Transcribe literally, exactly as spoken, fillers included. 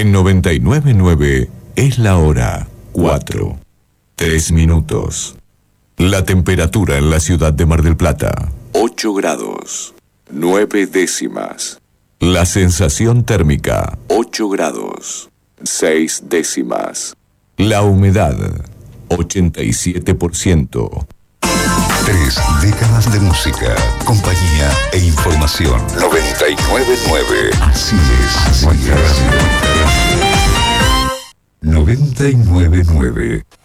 En noventa y nueve punto nueve es la hora cuatro, tres minutos. La temperatura en la ciudad de Mar del Plata, ocho grados, nueve décimas. La sensación térmica, ocho grados, seis décimas. La humedad, ochenta y siete por ciento. Tres décadas de música, compañía e información. noventa y nueve punto nueve. Así es, así es. noventa y nueve punto nueve.